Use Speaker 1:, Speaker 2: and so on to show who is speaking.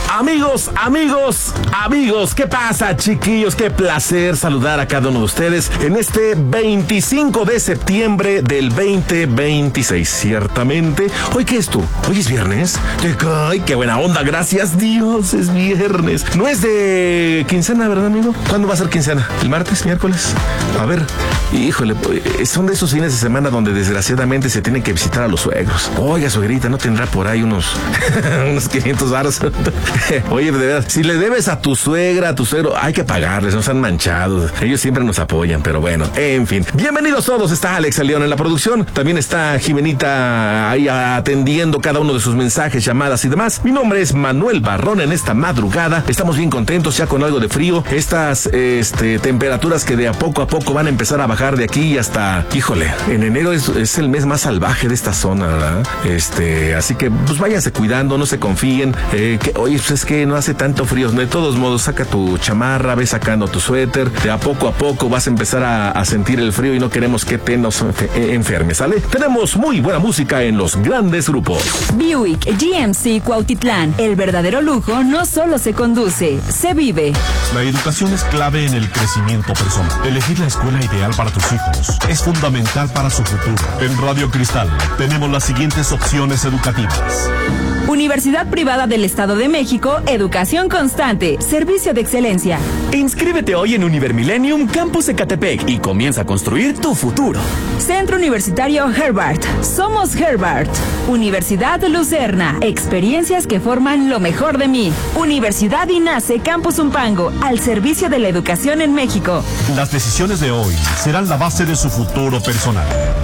Speaker 1: Amigos, ¿qué pasa, chiquillos? Qué placer saludar a cada uno de ustedes en este 25 de septiembre del 2026, ciertamente. ¿Hoy qué es tú? ¿Hoy es viernes? ¡Ay, qué buena onda! Gracias Dios, es viernes. No es de quincena, ¿verdad, amigo? ¿Cuándo va a ser quincena? ¿El martes, miércoles? A ver, híjole, son de esos fines de semana donde desgraciadamente se tienen que visitar a los suegros. Oiga, suegrita, ¿no tendrá por ahí unos 500 varos? Oye, de verdad, si le debes a tu suegra, a tu suegro, hay que pagarles, no sean manchados. Ellos siempre nos apoyan, pero bueno, en fin. Bienvenidos todos, está Alex León en la producción, también está Jimenita ahí atendiendo cada uno de sus mensajes, llamadas y demás. Mi nombre es Manuel Barrón. En esta madrugada estamos bien contentos, ya con algo de frío. Estas temperaturas que de a poco van a empezar a bajar de aquí hasta, híjole, en enero es el mes más salvaje de esta zona, ¿verdad? Así que pues váyanse cuidando, no se confíen. Oye, pues es que no hace tanto frío. De todos modos, saca tu chamarra, ve sacando tu suéter. De a poco vas a empezar a sentir el frío y no queremos que te nos enfermes, ¿sale? Tenemos muy buena música en los grandes grupos.
Speaker 2: Buick GMC Cuautitlán. El verdadero lujo no solo se conduce, se vive.
Speaker 3: La educación es clave en el crecimiento personal. Elegir la escuela ideal para tus hijos es fundamental para su futuro. En Radio Cristal tenemos las siguientes opciones educativas.
Speaker 2: Universidad Privada del Estado de México, educación constante, servicio de excelencia.
Speaker 4: Inscríbete hoy en Univermillennium Campus Ecatepec y comienza a construir tu futuro.
Speaker 2: Centro Universitario Herbart. Somos Herbart. Universidad Lucerna. Experiencias que forman lo mejor de mí. Universidad INACE Campus Umpango, al servicio de la educación en México.
Speaker 3: Las decisiones de hoy serán la base de su futuro personal.